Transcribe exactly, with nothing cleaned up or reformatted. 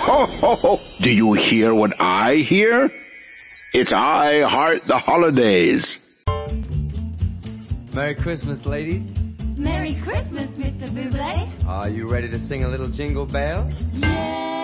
ho, ho, ho. Do you hear what I hear? It's I Heart the Holidays. Merry Christmas, ladies. Merry Christmas, Mister Bublé. Are you ready to sing a little Jingle Bells? Yeah.